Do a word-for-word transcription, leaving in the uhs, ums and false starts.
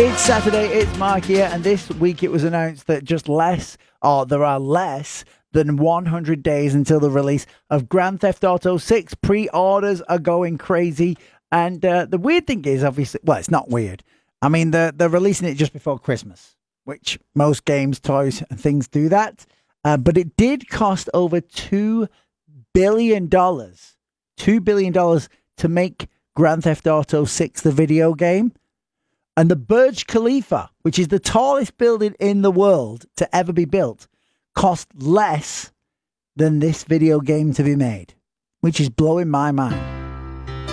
It's Saturday, it's Mark here, and this week it was announced that just less, or there are less than one hundred days until the release of Grand Theft Auto six. Pre-orders are going crazy, and uh, the weird thing is, obviously, well, it's not weird. I mean, they're, they're releasing it just before Christmas, which most games, toys, and things do that, uh, but it did cost over two billion dollars, two billion dollars to make Grand Theft Auto six, the video game. And the Burj Khalifa, which is the tallest building in the world to ever be built, cost less than this video game to be made, which is blowing my mind.